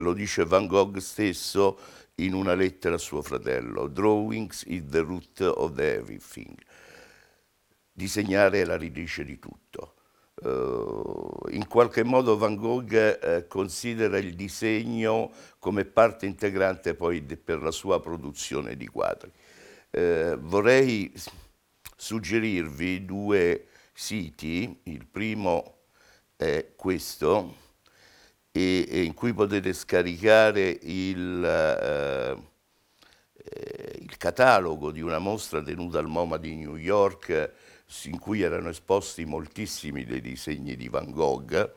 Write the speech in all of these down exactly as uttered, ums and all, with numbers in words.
lo dice Van Gogh stesso in una lettera a suo fratello: "Drawings is the root of everything". Disegnare è la radice di tutto. Uh, in qualche modo Van Gogh eh, considera il disegno come parte integrante poi de, per la sua produzione di quadri. Uh, vorrei suggerirvi due siti. Il primo è questo, e, e in cui potete scaricare il, uh, il catalogo di una mostra tenuta al MoMA di New York, in cui erano esposti moltissimi dei disegni di Van Gogh.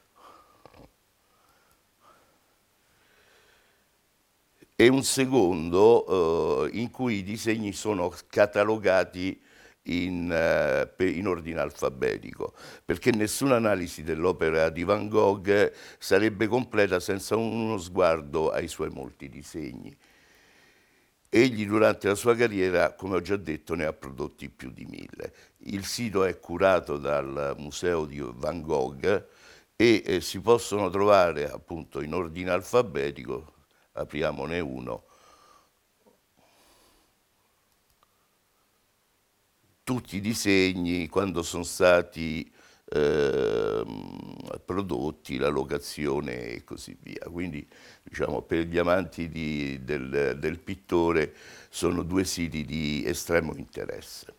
E un secondo eh, in cui i disegni sono catalogati in, eh, in ordine alfabetico, perché nessuna analisi dell'opera di Van Gogh sarebbe completa senza uno sguardo ai suoi molti disegni. Egli durante la sua carriera, come ho già detto, ne ha prodotti più di mille. Il sito è curato dal Museo di Van Gogh e eh, si possono trovare appunto in ordine alfabetico. Apriamone uno. Tutti i disegni, quando sono stati eh, prodotti, la locazione e così via. Quindi, diciamo, per gli amanti di, del, del pittore sono due siti di estremo interesse.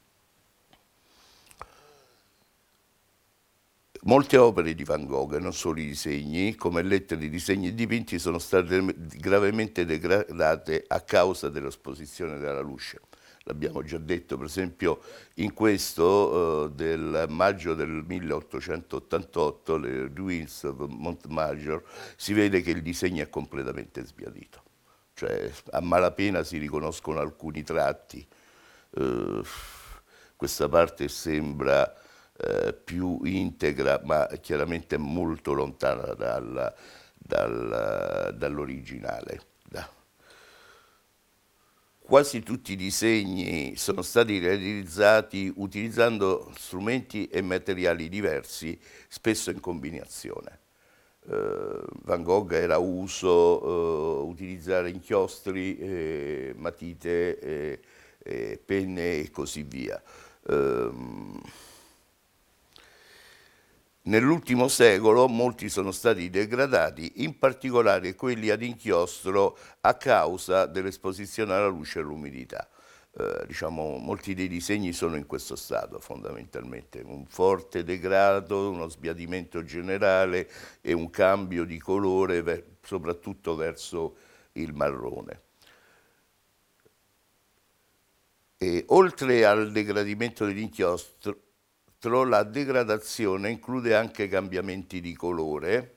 Molte opere di Van Gogh, non solo i disegni, come lettere, disegni e dipinti, sono state gravemente degradate a causa dell'esposizione della luce. L'abbiamo già detto, per esempio in questo eh, del maggio del milleottocentottantotto, le Ruins of Montmajour, si vede che il disegno è completamente sbiadito. Cioè a malapena si riconoscono alcuni tratti. Eh, questa parte sembra eh, più integra, ma chiaramente molto lontana dal, dal, dall'originale. Da. Quasi tutti i disegni sono stati realizzati utilizzando strumenti e materiali diversi, spesso in combinazione. Uh, Van Gogh era uso uh, utilizzare inchiostri, eh, matite, eh, eh, penne e così via. Uh, Nell'ultimo secolo molti sono stati degradati, in particolare quelli ad inchiostro a causa dell'esposizione alla luce e all'umidità. Eh, diciamo, molti dei disegni sono in questo stato fondamentalmente, un forte degrado, uno sbiadimento generale e un cambio di colore ver- soprattutto verso il marrone. E oltre al degradimento dell'inchiostro, la degradazione include anche cambiamenti di colore.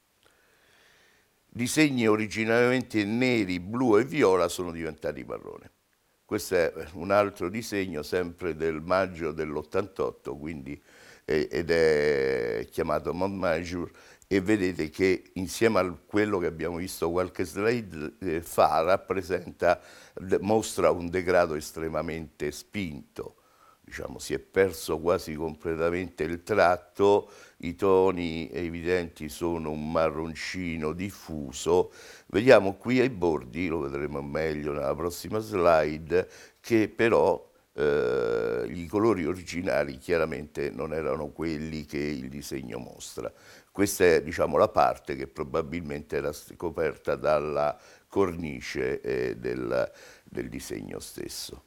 Disegni originariamente neri, blu e viola sono diventati marrone. Questo è un altro disegno sempre del maggio dell'ottantotto, quindi, eh, ed è chiamato Montmajour, e vedete che insieme a quello che abbiamo visto qualche slide eh, fa rappresenta, mostra un degrado estremamente spinto. Diciamo, si è perso quasi completamente il tratto, i toni evidenti sono un marroncino diffuso. Vediamo qui ai bordi, lo vedremo meglio nella prossima slide, che però eh, i colori originali chiaramente non erano quelli che il disegno mostra. Questa è, diciamo, la parte che probabilmente era coperta dalla cornice eh, del, del disegno stesso.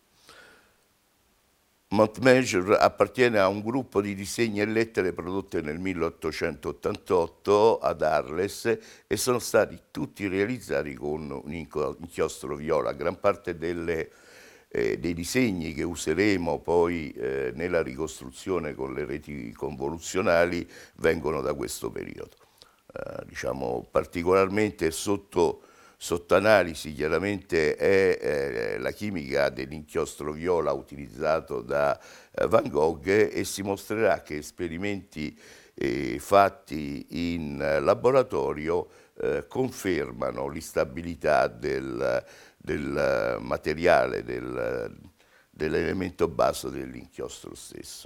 Montmajour appartiene a un gruppo di disegni e lettere prodotte nel milleottocentottantotto ad Arles e sono stati tutti realizzati con un inchiostro viola. Gran parte delle, eh, dei disegni che useremo poi eh, nella ricostruzione con le reti convoluzionali vengono da questo periodo. Eh, diciamo particolarmente sotto Sotto analisi chiaramente è eh, la chimica dell'inchiostro viola utilizzato da eh, Van Gogh, e si mostrerà che esperimenti eh, fatti in eh, laboratorio eh, confermano l'instabilità del, del materiale, del, dell'elemento base dell'inchiostro stesso.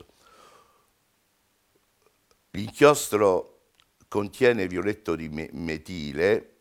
L'inchiostro contiene violetto di metile,